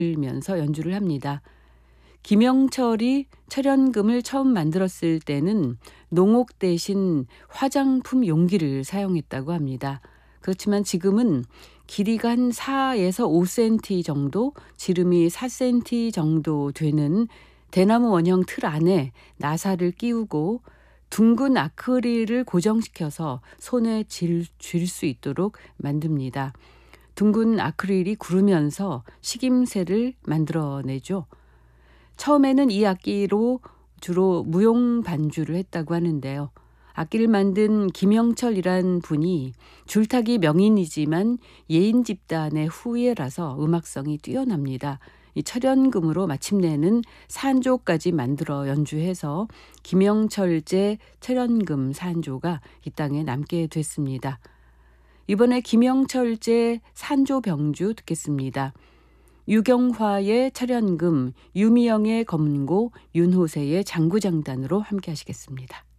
들면서 연주를 합니다. 김영철이 철연금을 처음 만들었을 때는 농옥 대신 화장품 용기를 사용했다고 합니다. 그렇지만 지금은 길이가 한 4에서 5cm 정도, 지름이 4cm 정도 되는 대나무 원형 틀 안에 나사를 끼우고 둥근 아크릴을 고정시켜서 손에 쥘 수 있도록 만듭니다. 둥근 아크릴이 구르면서 식임새를 만들어내죠. 처음에는 이 악기로 주로 무용 반주를 했다고 하는데요. 악기를 만든 김영철이란 분이 줄타기 명인이지만 예인 집단의 후예라서 음악성이 뛰어납니다. 이 철연금으로 마침내는 산조까지 만들어 연주해서 김영철제 철연금 산조가 이 땅에 남게 됐습니다. 이번에 김영철제 산조병주 듣겠습니다. 유경화의 철연금, 유미영의 검고, 윤호세의 장구장단으로 함께 하시겠습니다.